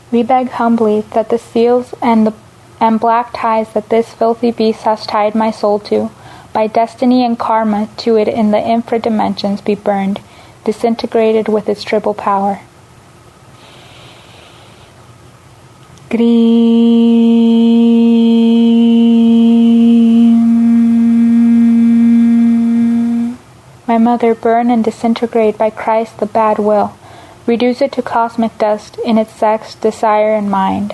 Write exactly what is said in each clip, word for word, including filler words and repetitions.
We beg humbly that the seals and the and black ties that this filthy beast has tied my soul to, by destiny and karma to it in the infra dimensions, be burned, disintegrated with its triple power. Grim. My mother, burn and disintegrate by Christ the bad will. Reduce it to cosmic dust in its sex, desire, and mind.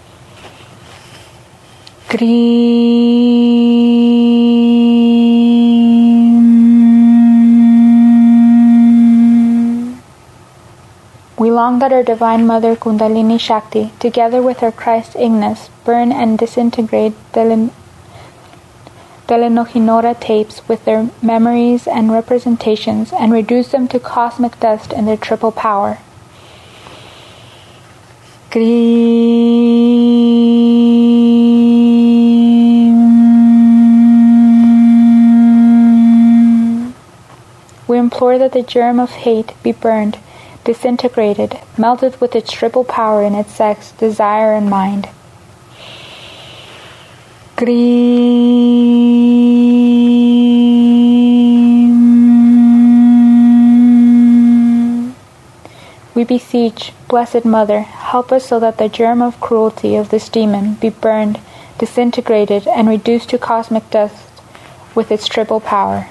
Grim. We long that our Divine Mother Kundalini Shakti, together with her Christ Ignis, burn and disintegrate the Telenohinora tapes with their memories and representations and reduce them to cosmic dust in their triple power. Grim. We implore that the germ of hate be burned, disintegrated, melted with its triple power in its sex, desire, and mind. Grim. We beseech, Blessed Mother, help us so that the germ of cruelty of this demon be burned, disintegrated, and reduced to cosmic dust with its triple power.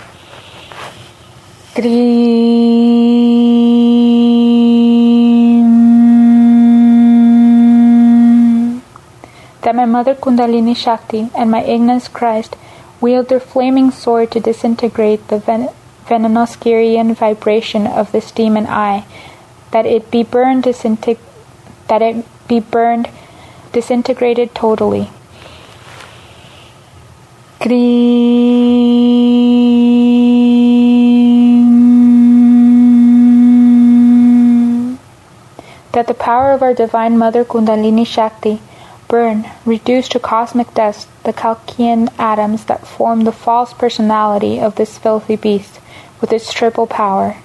Grim. That my Mother Kundalini Shakti and my Ignis Christ wield their flaming sword to disintegrate the ven- Venenoscurian vibration of this demon eye, that it be burned disinteg- that it be burned, disintegrated totally. Grim. That the power of our Divine Mother Kundalini Shakti burn, reduce to cosmic dust the Kalkian atoms that form the false personality of this filthy beast with its triple power.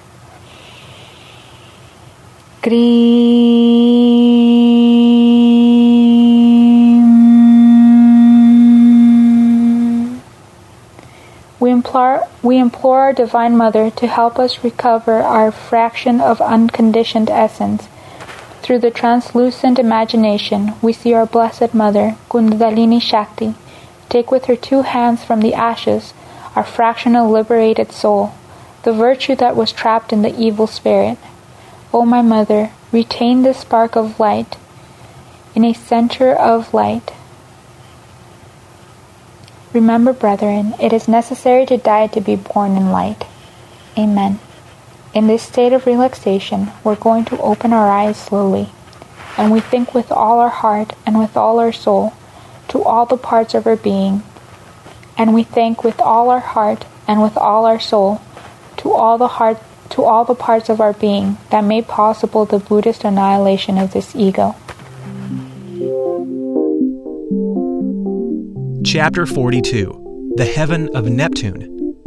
Grim. We implore, we implore our Divine Mother to help us recover our fraction of unconditioned essence. Through the translucent imagination, we see our Blessed Mother, Kundalini Shakti, take with her two hands from the ashes our fractional liberated soul, the virtue that was trapped in the evil spirit. O my Mother, retain this spark of light in a center of light. Remember, brethren, it is necessary to die to be born in light. Amen. In this state of relaxation, we're going to open our eyes slowly, and we think with all our heart and with all our soul to all the parts of our being, and we think with all our heart and with all our soul to all the heart to all the parts of our being that made possible the Buddhist annihilation of this ego. Chapter forty-two. The Heaven of Neptune.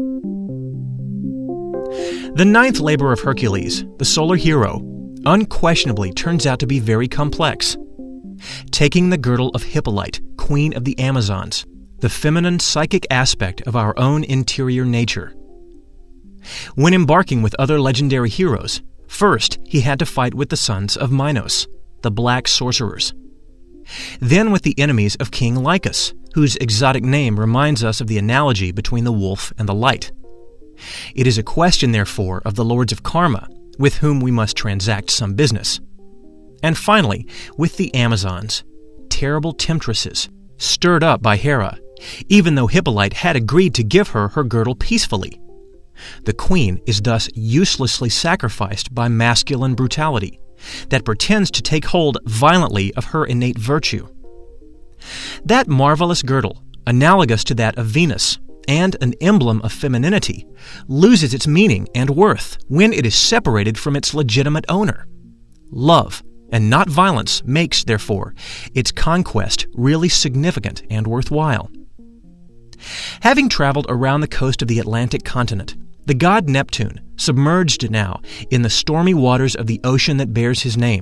The ninth labor of Hercules, the solar hero, unquestionably turns out to be very complex. Taking the girdle of Hippolyte, queen of the Amazons, the feminine psychic aspect of our own interior nature. When embarking with other legendary heroes, first he had to fight with the sons of Minos, the black sorcerers. Then with the enemies of King Lycus, whose exotic name reminds us of the analogy between the wolf and the light. It is a question, therefore, of the lords of karma, with whom we must transact some business. And finally, with the Amazons, terrible temptresses, stirred up by Hera, even though Hippolyte had agreed to give her her girdle peacefully. The queen is thus uselessly sacrificed by masculine brutality that pretends to take hold violently of her innate virtue. That marvelous girdle, analogous to that of Venus, and an emblem of femininity, loses its meaning and worth when it is separated from its legitimate owner. Love, and not violence, makes, therefore, its conquest really significant and worthwhile. Having traveled around the coast of the Atlantic continent, the god Neptune, submerged now in the stormy waters of the ocean that bears his name,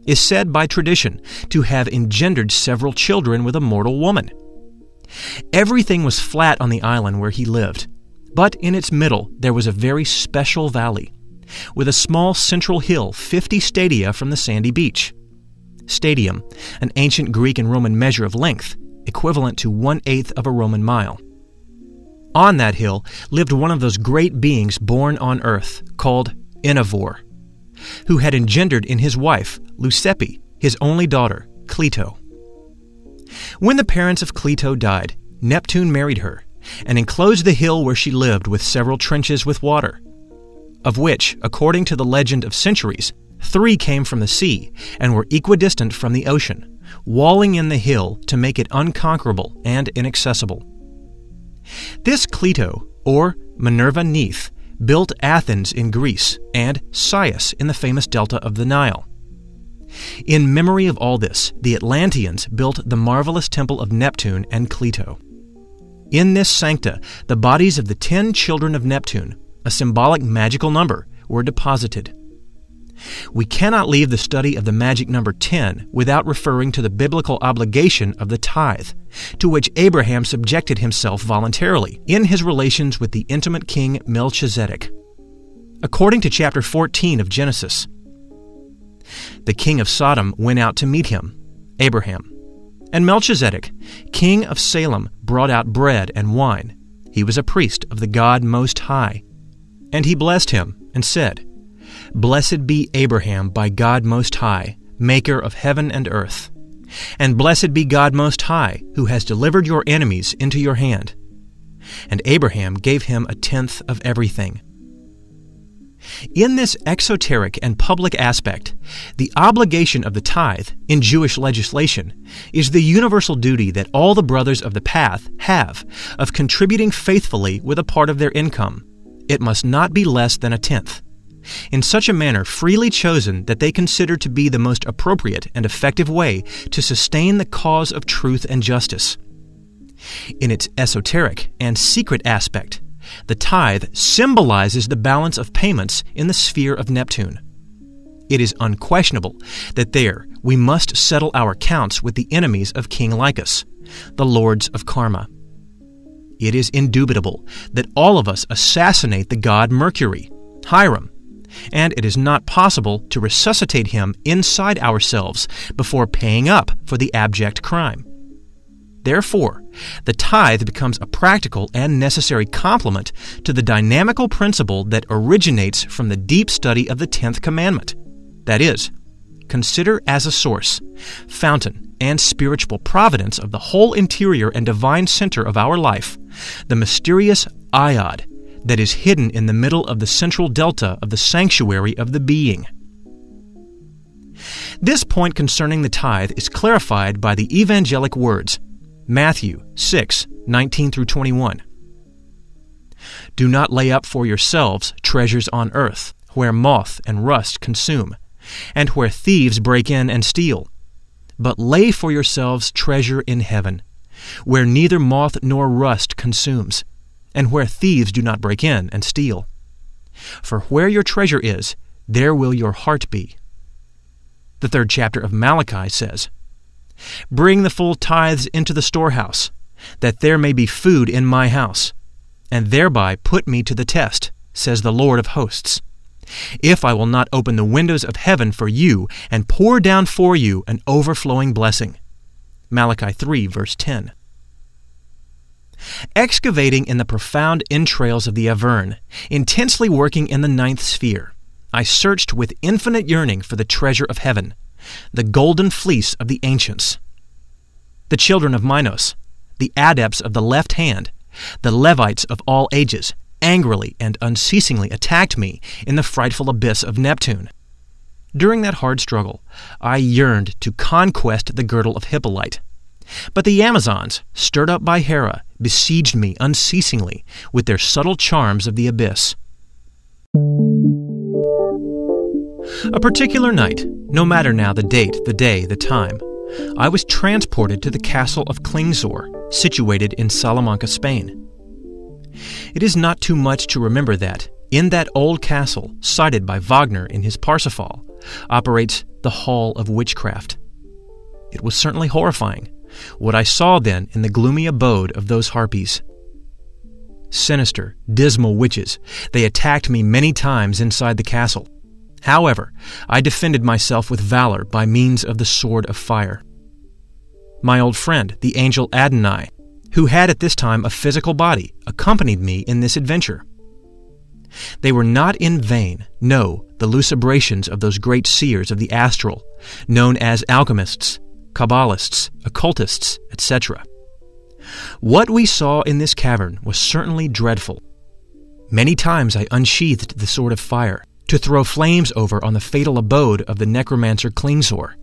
is said by tradition to have engendered several children with a mortal woman. Everything was flat on the island where he lived, but in its middle there was a very special valley, with a small central hill fifty stadia from the sandy beach. Stadium, an ancient Greek and Roman measure of length, equivalent to one-eighth of a Roman mile. On that hill lived one of those great beings born on earth, called Enivor, who had engendered in his wife, Leucippe, his only daughter, Cleito. When the parents of Cleito died, Neptune married her, and enclosed the hill where she lived with several trenches with water, of which, according to the legend of centuries, three came from the sea and were equidistant from the ocean, walling in the hill to make it unconquerable and inaccessible. This Cleito, or Minerva Neith, built Athens in Greece and Chios in the famous delta of the Nile. In memory of all this, the Atlanteans built the marvelous temple of Neptune and Cleito. In this sancta, the bodies of the ten children of Neptune, a symbolic magical number, were deposited. We cannot leave the study of the magic number ten without referring to the biblical obligation of the tithe, to which Abraham subjected himself voluntarily in his relations with the intimate king Melchizedek. According to chapter fourteen of Genesis, the king of Sodom went out to meet him, Abraham, and Melchizedek, king of Salem, brought out bread and wine. He was a priest of the God Most High. And he blessed him and said, Blessed be Abraham by God Most High, maker of heaven and earth. And blessed be God Most High, who has delivered your enemies into your hand. And Abraham gave him a tenth of everything. In this exoteric and public aspect, the obligation of the tithe in Jewish legislation is the universal duty that all the brothers of the path have of contributing faithfully with a part of their income. It must not be less than a tenth, in such a manner freely chosen that they consider to be the most appropriate and effective way to sustain the cause of truth and justice. In its esoteric and secret aspect, the tithe symbolizes the balance of payments in the sphere of Neptune. It is unquestionable that there we must settle our accounts with the enemies of King Lycus, the lords of Karma. It is indubitable that all of us assassinate the god Mercury, Hiram, and it is not possible to resuscitate him inside ourselves before paying up for the abject crime. Therefore, the tithe becomes a practical and necessary complement to the dynamical principle that originates from the deep study of the tenth commandment. That is, consider as a source, fountain, and spiritual providence of the whole interior and divine center of our life, the mysterious Iod that is hidden in the middle of the central delta of the sanctuary of the being. This point concerning the tithe is clarified by the evangelic words, Matthew six, nineteen through twenty-one. Do not lay up for yourselves treasures on earth, where moth and rust consume, and where thieves break in and steal. But lay for yourselves treasure in heaven, where neither moth nor rust consumes, and where thieves do not break in and steal. For where your treasure is, there will your heart be. The third chapter of Malachi says, Bring the full tithes into the storehouse, that there may be food in my house, and thereby put me to the test, says the Lord of hosts, if I will not open the windows of heaven for you and pour down for you an overflowing blessing. Malachi three, verse ten. Excavating in the profound entrails of the Averne, intensely working in the ninth sphere, I searched with infinite yearning for the treasure of heaven, the golden fleece of the ancients. The children of Minos, the adepts of the left hand, the Levites of all ages, angrily and unceasingly attacked me in the frightful abyss of Neptune. During that hard struggle, I yearned to conquest the girdle of Hippolyte. But the Amazons, stirred up by Hera, besieged me unceasingly with their subtle charms of the abyss. A particular night, no matter now the date, the day, the time, I was transported to the castle of Klingsor, situated in Salamanca, Spain. It is not too much to remember that, in that old castle, cited by Wagner in his Parsifal, operates the hall of witchcraft. It was certainly horrifying, what I saw then in the gloomy abode of those harpies. Sinister, dismal witches, they attacked me many times inside the castle. However, I defended myself with valor by means of the sword of fire. My old friend, the angel Adonai, who had at this time a physical body, accompanied me in this adventure. They were not in vain, no, the lucubrations of those great seers of the astral, known as alchemists, Kabbalists, occultists, et cetera. What we saw in this cavern was certainly dreadful. Many times I unsheathed the sword of fire to throw flames over on the fatal abode of the necromancer Klingsor.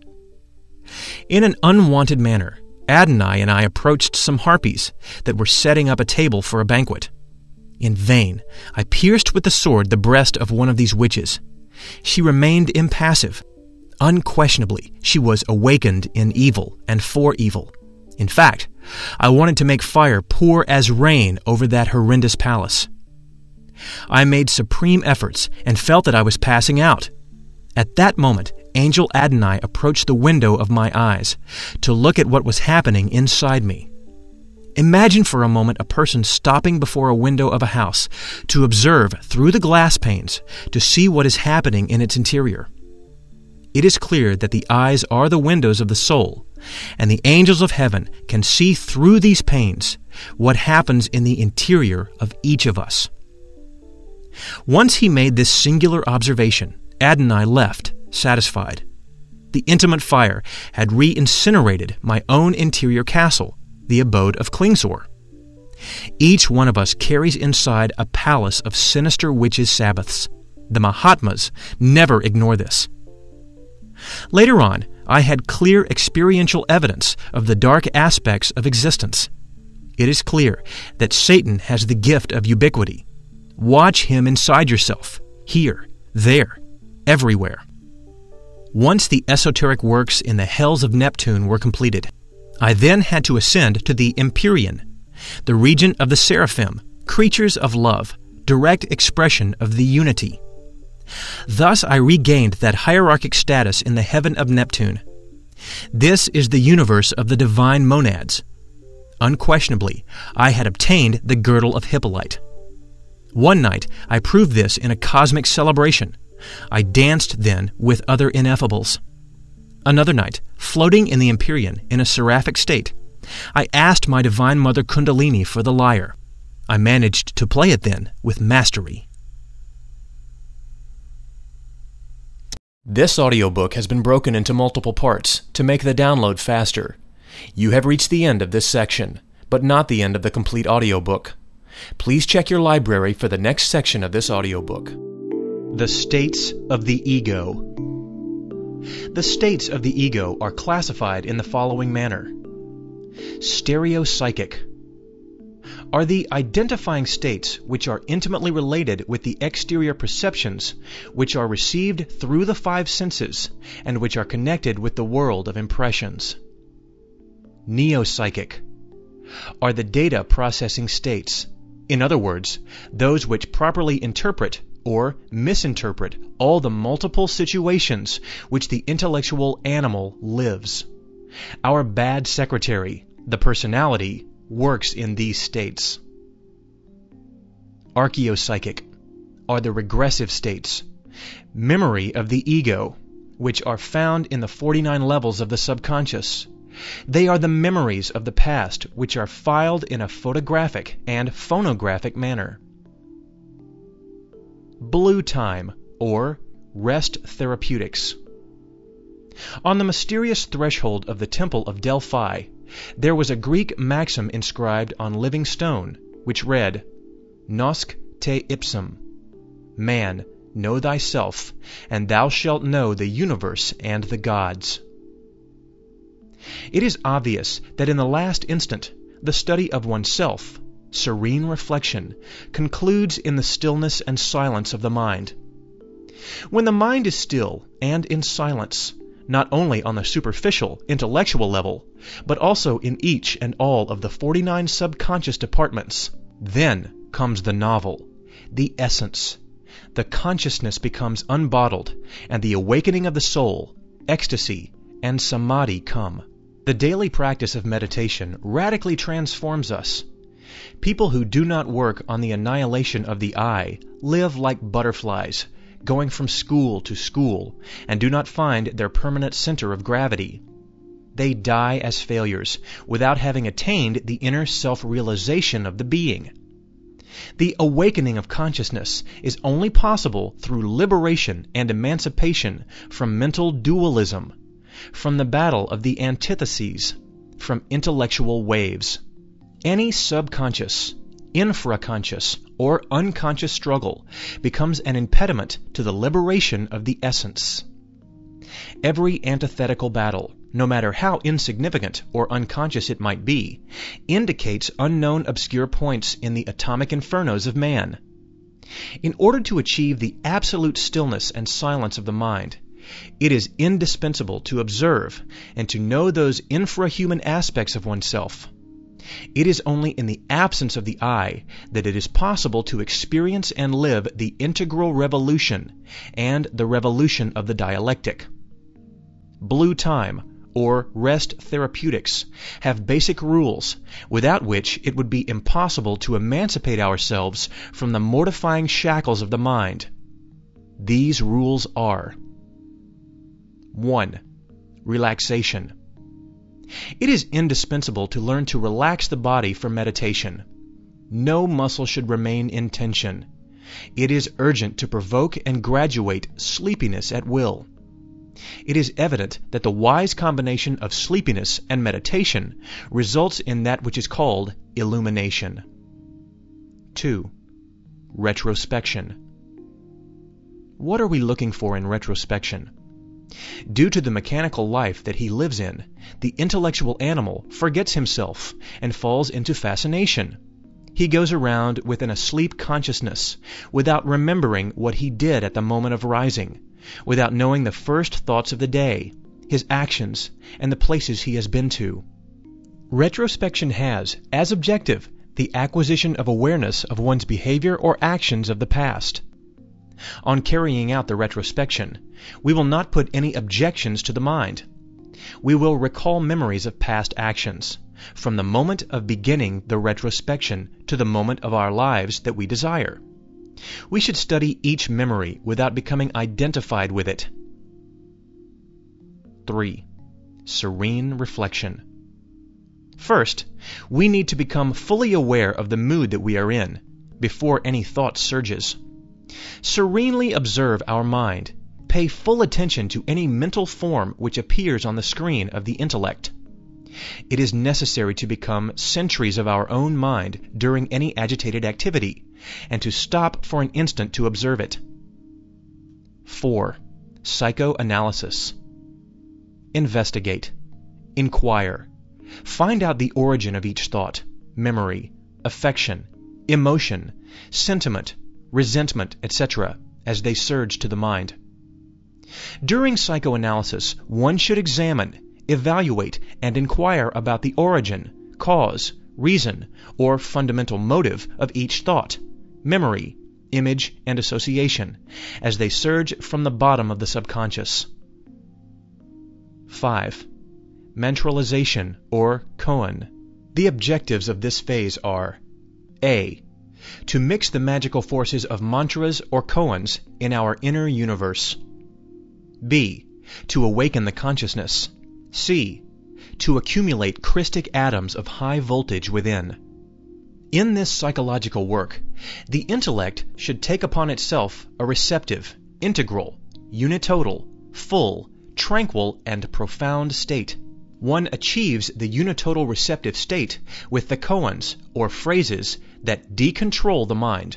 In an unwanted manner, Adonai and I approached some harpies that were setting up a table for a banquet. In vain, I pierced with the sword the breast of one of these witches. She remained impassive. Unquestionably, she was awakened in evil and for evil. In fact, I wanted to make fire pour as rain over that horrendous palace. I made supreme efforts and felt that I was passing out. At that moment, Angel Adonai approached the window of my eyes to look at what was happening inside me. Imagine for a moment a person stopping before a window of a house to observe through the glass panes to see what is happening in its interior. It is clear that the eyes are the windows of the soul, and the angels of heaven can see through these panes what happens in the interior of each of us. Once he made this singular observation, Adonai left, satisfied. The intimate fire had re-incinerated my own interior castle, the abode of Klingsor. Each one of us carries inside a palace of sinister witches' Sabbaths. The Mahatmas never ignore this. Later on, I had clear experiential evidence of the dark aspects of existence. It is clear that Satan has the gift of ubiquity. Watch him inside yourself, here, there, everywhere. Once the esoteric works in the hells of Neptune were completed, I then had to ascend to the Empyrean, the region of the seraphim, creatures of love, direct expression of the unity. Thus I regained that hierarchic status in the heaven of Neptune. This is the universe of the divine monads. Unquestionably, I had obtained the girdle of Hippolyte. One night I proved this in a cosmic celebration. I danced then with other ineffables. Another night, floating in the Empyrean in a seraphic state, I asked my divine mother Kundalini for the lyre. I managed to play it then with mastery. This audiobook has been broken into multiple parts to make the download faster. You have reached the end of this section, but not the end of the complete audiobook. Please check your library for the next section of this audiobook. The states of the ego. The states of the ego are classified in the following manner. Stereopsychic are the identifying states which are intimately related with the exterior perceptions which are received through the five senses and which are connected with the world of impressions. Neopsychic are the data processing states, in other words, those which properly interpret or misinterpret all the multiple situations which the intellectual animal lives. Our bad secretary, the personality, works in these states. Archaeopsychic are the regressive states, memory of the ego, which are found in the forty-nine levels of the subconscious. They are the memories of the past which are filed in a photographic and phonographic manner. Blue time, or rest therapeutics. On the mysterious threshold of the Temple of Delphi, there was a Greek maxim inscribed on living stone, which read, Nosc te ipsum, man, know thyself, and thou shalt know the universe and the gods. It is obvious that in the last instant, the study of oneself, serene reflection, concludes in the stillness and silence of the mind. When the mind is still and in silence, not only on the superficial, intellectual level, but also in each and all of the forty-nine subconscious departments, then comes the novel, the essence. The consciousness becomes unbottled, and the awakening of the soul, ecstasy, and samadhi come. The daily practice of meditation radically transforms us. People who do not work on the annihilation of the I live like butterflies, going from school to school, and do not find their permanent center of gravity. They die as failures, without having attained the inner self-realization of the being. The awakening of consciousness is only possible through liberation and emancipation from mental dualism, from the battle of the antitheses, from intellectual waves. Any subconscious, infraconscious, or unconscious struggle becomes an impediment to the liberation of the essence. Every antithetical battle, no matter how insignificant or unconscious it might be, indicates unknown obscure points in the atomic infernos of man. In order to achieve the absolute stillness and silence of the mind, it is indispensable to observe and to know those infrahuman aspects of oneself. It is only in the absence of the I that it is possible to experience and live the integral revolution and the revolution of the dialectic. Blue time, or rest therapeutics, have basic rules, without which it would be impossible to emancipate ourselves from the mortifying shackles of the mind. These rules are: one. Relaxation. It is indispensable to learn to relax the body for meditation. No muscle should remain in tension. It is urgent to provoke and graduate sleepiness at will. It is evident that the wise combination of sleepiness and meditation results in that which is called illumination. two. Retrospection. What are we looking for in retrospection? Due to the mechanical life that he lives in, the intellectual animal forgets himself and falls into fascination. He goes around with an asleep consciousness, without remembering what he did at the moment of rising, without knowing the first thoughts of the day, his actions, and the places he has been to. Retrospection has, as objective, the acquisition of awareness of one's behavior or actions of the past. On carrying out the retrospection, we will not put any objections to the mind. We will recall memories of past actions, from the moment of beginning the retrospection to the moment of our lives that we desire. We should study each memory without becoming identified with it. three. Serene reflection. First, we need to become fully aware of the mood that we are in, before any thought surges. Serenely observe our mind. Pay full attention to any mental form which appears on the screen of the intellect. It is necessary to become sentries of our own mind during any agitated activity, and to stop for an instant to observe it. four. Psychoanalysis. Investigate. Inquire. Find out the origin of each thought, memory, affection, emotion, sentiment, resentment, et cetera, as they surge to the mind. During psychoanalysis, one should examine, evaluate, and inquire about the origin, cause, reason, or fundamental motive of each thought, memory, image, and association, as they surge from the bottom of the subconscious. five. Mantralization, or koan. The objectives of this phase are: A. To mix the magical forces of mantras or koans in our inner universe. B. To awaken the consciousness. C. To accumulate Christic atoms of high voltage within. In this psychological work, the intellect should take upon itself a receptive, integral, unitotal, full, tranquil, and profound state. One achieves the unitotal receptive state with the koans, or phrases, that decontrol the mind.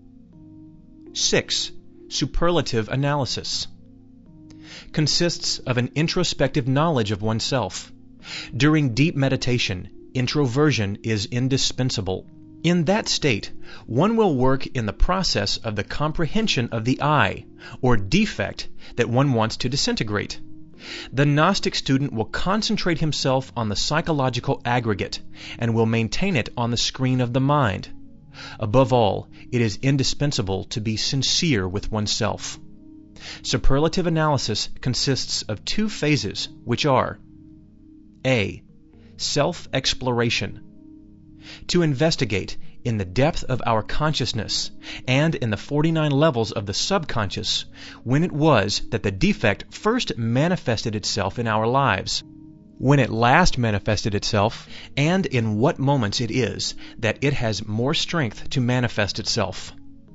six. Superlative analysis. Consists of an introspective knowledge of oneself. During deep meditation, introversion is indispensable. In that state, one will work in the process of the comprehension of the I, or defect, that one wants to disintegrate. The Gnostic student will concentrate himself on the psychological aggregate, and will maintain it on the screen of the mind. Above all, it is indispensable to be sincere with oneself. Superlative analysis consists of two phases, which are A. Self-exploration. To investigate in the depth of our consciousness and in the forty-nine levels of the subconscious when it was that the defect first manifested itself in our lives, when it last manifested itself, and in what moments it is that it has more strength to manifest itself.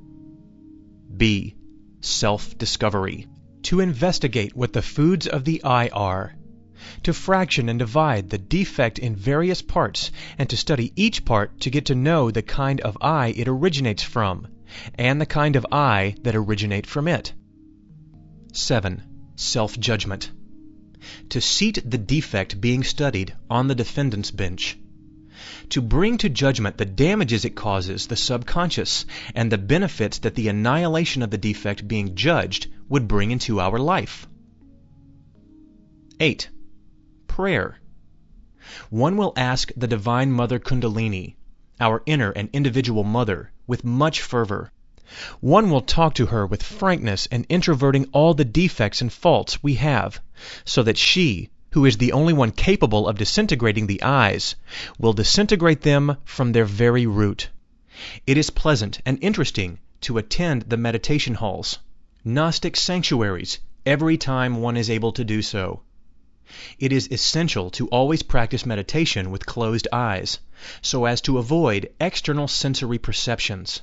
B. Self-discovery. To investigate what the foods of the eye are, to fraction and divide the defect in various parts, and to study each part to get to know the kind of eye it originates from, and the kind of eye that originate from it. seven. Self-judgment. To seat the defect being studied on the defendant's bench. To bring to judgment the damages it causes the subconscious, and the benefits that the annihilation of the defect being judged would bring into our life. eight. Prayer. One will ask the Divine Mother Kundalini, our inner and individual mother, with much fervor. One will talk to her with frankness and introverting all the defects and faults we have, so that she, who is the only one capable of disintegrating the eyes, will disintegrate them from their very root. It is pleasant and interesting to attend the meditation halls, Gnostic sanctuaries, every time one is able to do so. It is essential to always practice meditation with closed eyes, so as to avoid external sensory perceptions.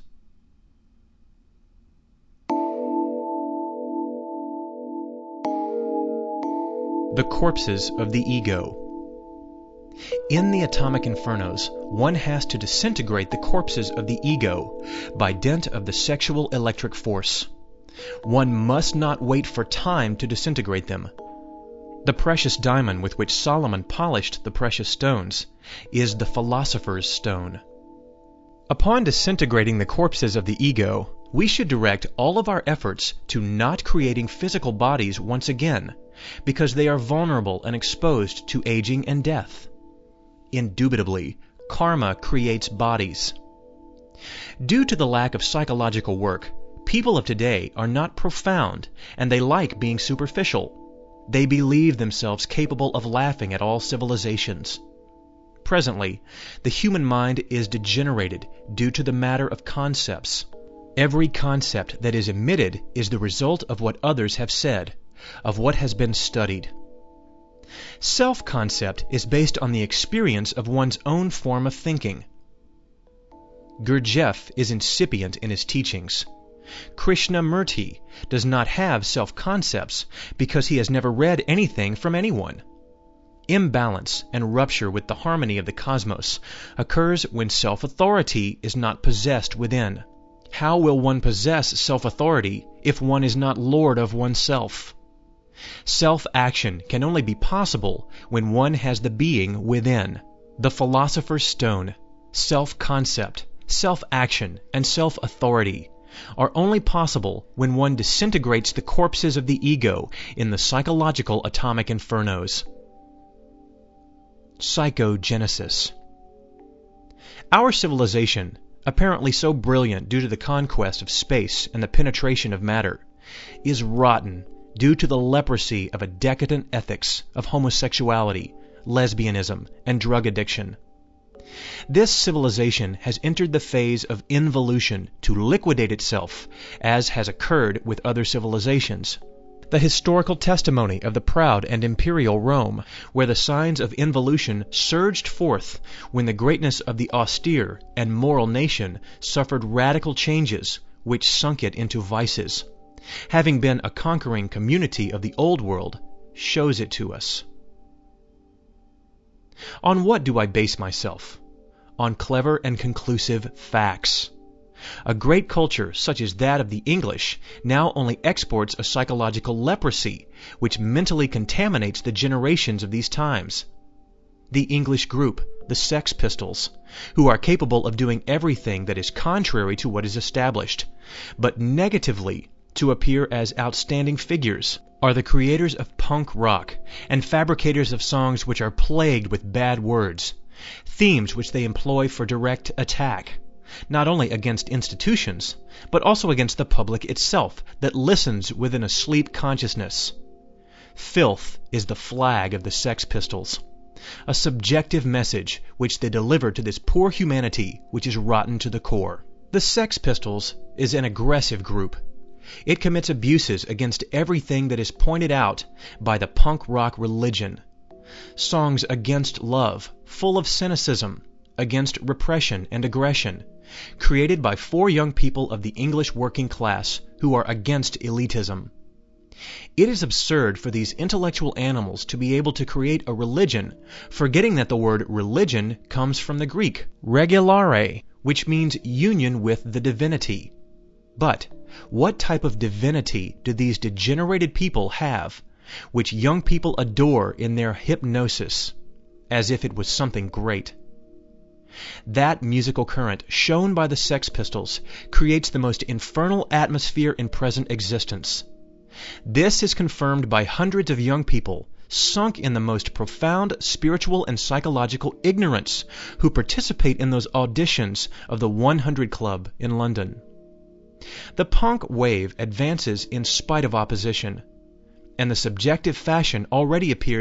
The corpses of the ego. In the atomic infernos, one has to disintegrate the corpses of the ego by dint of the sexual electric force. One must not wait for time to disintegrate them. The precious diamond with which Solomon polished the precious stones is the philosopher's stone. Upon disintegrating the corpses of the ego, we should direct all of our efforts to not creating physical bodies once again, because they are vulnerable and exposed to aging and death. Indubitably, karma creates bodies. Due to the lack of psychological work, people of today are not profound, and they like being superficial. They believe themselves capable of laughing at all civilizations. Presently, the human mind is degenerated due to the matter of concepts. Every concept that is emitted is the result of what others have said, of what has been studied. Self-concept is based on the experience of one's own form of thinking. Gurdjieff is incipient in his teachings. Krishnamurti does not have self-concepts because he has never read anything from anyone. Imbalance and rupture with the harmony of the cosmos occurs when self-authority is not possessed within. How will one possess self-authority if one is not lord of oneself? Self-action can only be possible when one has the being within. The philosopher's stone, self-concept, self-action, and self-authority are only possible when one disintegrates the corpses of the ego in the psychological atomic infernos. Psychogenesis. Our civilization, apparently so brilliant due to the conquest of space and the penetration of matter, is rotten due to the leprosy of a decadent ethics of homosexuality, lesbianism, and drug addiction. This civilization has entered the phase of involution to liquidate itself, as has occurred with other civilizations. The historical testimony of the proud and imperial Rome, where the signs of involution surged forth when the greatness of the austere and moral nation suffered radical changes which sunk it into vices, having been a conquering community of the old world, shows it to us. On what do I base myself? On clever and conclusive facts. A great culture such as that of the English now only exports a psychological leprosy which mentally contaminates the generations of these times. The English group, the Sex Pistols, who are capable of doing everything that is contrary to what is established, but negatively to appear as outstanding figures, are the creators of punk rock and fabricators of songs which are plagued with bad words, themes which they employ for direct attack, not only against institutions, but also against the public itself that listens with an asleep consciousness. Filth is the flag of the Sex Pistols, a subjective message which they deliver to this poor humanity which is rotten to the core. The Sex Pistols is an aggressive group. It commits abuses against everything that is pointed out by the punk rock religion. Songs against love, full of cynicism, against repression and aggression, created by four young people of the English working class who are against elitism. It is absurd for these intellectual animals to be able to create a religion, forgetting that the word religion comes from the Greek regulare, which means union with the divinity. But what type of divinity do these degenerated people have, which young people adore in their hypnosis, as if it was something great? That musical current shown by the Sex Pistols creates the most infernal atmosphere in present existence. This is confirmed by hundreds of young people sunk in the most profound spiritual and psychological ignorance who participate in those auditions of the one hundred Club in London. The punk wave advances in spite of opposition, and the subjective fashion already appears